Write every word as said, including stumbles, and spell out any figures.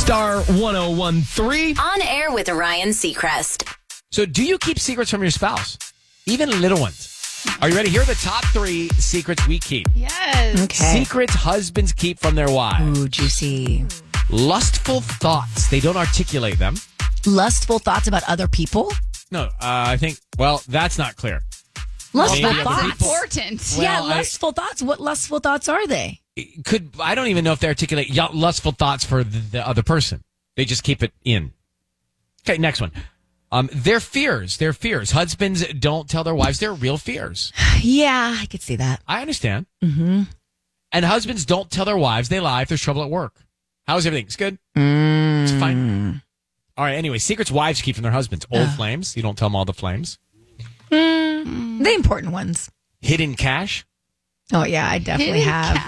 Star one oh one three. On air with Ryan Seacrest. So do you keep secrets from your spouse? Even little ones. Are you ready? Here are the top three secrets we keep. Yes. Okay. Secrets husbands keep from their wives. Ooh, juicy. Lustful thoughts. They don't articulate them. Lustful thoughts about other people? No, uh, I think, well, that's not clear. Lustful Maybe other thoughts? people- Important. yeah, Well, I- lustful thoughts. What lustful thoughts are they? Could I don't even know if they articulate y- lustful thoughts for the, the other person. They just keep it in. Okay, next one. Um, their fears. Their fears. Husbands don't tell their wives their real fears. Yeah, I could see that. I understand. Mm-hmm. And husbands don't tell their wives they lie if there's trouble at work. How's everything? It's good? Mm. It's fine. All right, anyway, secrets wives keep from their husbands. Old Uh. flames. You don't tell them all the flames. The important ones. Hidden cash. Oh, yeah, I definitely Hidden have.